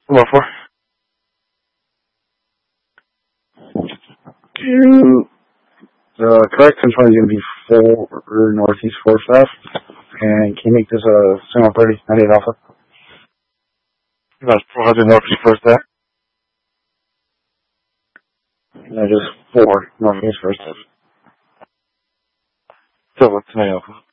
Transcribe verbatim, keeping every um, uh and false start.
What for? You, the correct control is going to be four northeast, four south. And can you make this a single thirty, ninety-eight alpha? That's four hundred northeast, four south. No, just four northeast, four south. So what's ninety alpha?